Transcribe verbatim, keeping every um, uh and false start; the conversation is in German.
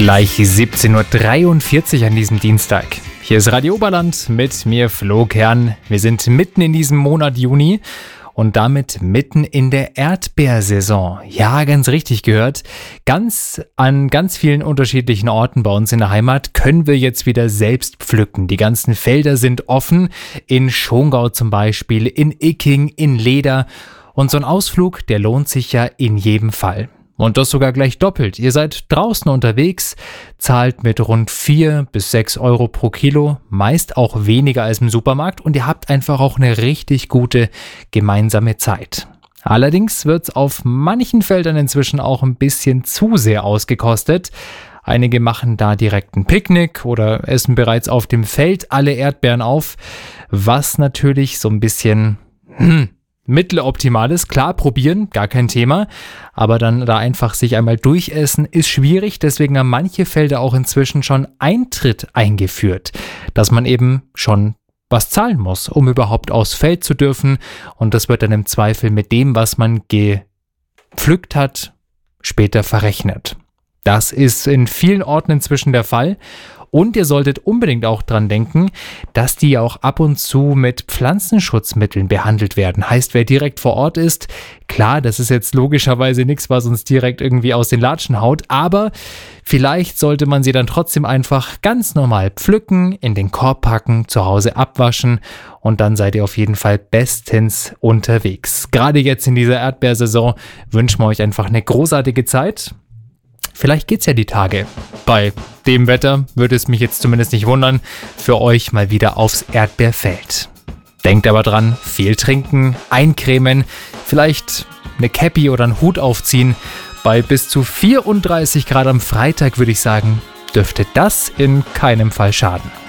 Gleich siebzehn Uhr dreiundvierzig an diesem Dienstag. Hier ist Radio Oberland mit mir, Flo Kern. Wir sind mitten in diesem Monat Juni und damit mitten in der Erdbeersaison. Ja, ganz richtig gehört. Ganz an ganz vielen unterschiedlichen Orten bei uns in der Heimat können wir jetzt wieder selbst pflücken. Die ganzen Felder sind offen. In Schongau zum Beispiel, in Icking, in Leder. Und so ein Ausflug, der lohnt sich ja in jedem Fall. Und das sogar gleich doppelt. Ihr seid draußen unterwegs, zahlt mit rund vier bis sechs Euro pro Kilo, meist auch weniger als im Supermarkt und ihr habt einfach auch eine richtig gute gemeinsame Zeit. Allerdings wird es auf manchen Feldern inzwischen auch ein bisschen zu sehr ausgekostet. Einige machen da direkt ein Picknick oder essen bereits auf dem Feld alle Erdbeeren auf, was natürlich so ein bisschen... Hm, mitteloptimal ist. Klar, probieren, gar kein Thema, aber dann da einfach sich einmal durchessen ist schwierig, deswegen haben manche Felder auch inzwischen schon Eintritt eingeführt, dass man eben schon was zahlen muss, um überhaupt aufs Feld zu dürfen und das wird dann im Zweifel mit dem, was man gepflückt hat, später verrechnet. Das ist in vielen Orten inzwischen der Fall. Und ihr solltet unbedingt auch dran denken, dass die auch ab und zu mit Pflanzenschutzmitteln behandelt werden. Heißt, wer direkt vor Ort ist, klar, das ist jetzt logischerweise nichts, was uns direkt irgendwie aus den Latschen haut, aber vielleicht sollte man sie dann trotzdem einfach ganz normal pflücken, in den Korb packen, zu Hause abwaschen und dann seid ihr auf jeden Fall bestens unterwegs. Gerade jetzt in dieser Erdbeersaison wünschen wir euch einfach eine großartige Zeit. Vielleicht geht's ja die Tage. Bei dem Wetter würde es mich jetzt zumindest nicht wundern, für euch mal wieder aufs Erdbeerfeld. Denkt aber dran, viel trinken, eincremen, vielleicht eine Cappy oder einen Hut aufziehen. Bei bis zu vierunddreißig Grad am Freitag würde ich sagen, dürfte das in keinem Fall schaden.